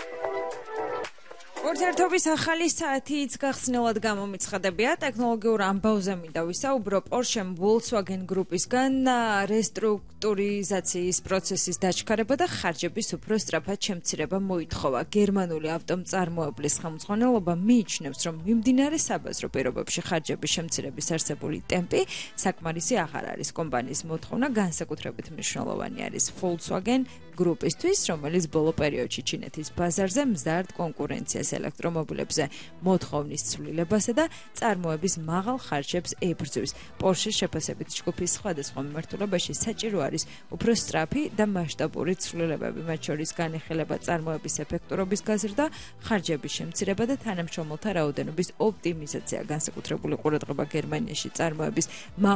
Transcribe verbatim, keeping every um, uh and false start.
ურთიერთობის ახალი საათიც გახსნილად გამომიცხადებია. ტექნოლოგიურ ამბავზე მინდა ვისაუბრო. Porsche Volkswagen გრუპისგან რესტრუქტურიზაციის პროცესის დაჩქარება და ხარჯების უფრო სწრაფად შემცირება მოითხოვა. გერმანული ავტომწარმოებლის ხელმძღვანელობა მიიჩნევს, რომ მიმდინარე საბაზრო პირობებში ხარჯების შემცირების არსებული ტემპი საკმარისი აღარ არის. კომპანიის მოთხოვნა განსაკუთრებით მნიშვნელოვანი არის Volkswagen გრუპისთვის, რომელიც ბოლო პერიოდში ჩინეთის ბაზარზე მზარდ კონკურენციას ელექტრომობილებზე მოთხოვნის ცვლილებასა და წარმოების მაღალ ხარჯებს ებრძვის. Porsche-ს შეფასებით ჯგუფის სხვადასხვა მიმართულებაში საჭირო არის უფრო სწრაფი და მასშტაბური ცვლილებები, მათ შორის განეხილება წარმოების ეფექტურობის გაზრდა, ხარჯების შემცირება და თანამშრომელთა რაოდენობის ოპტიმიზაცია. განსაკუთრებული ყურადღება გერმანიაში წარმოების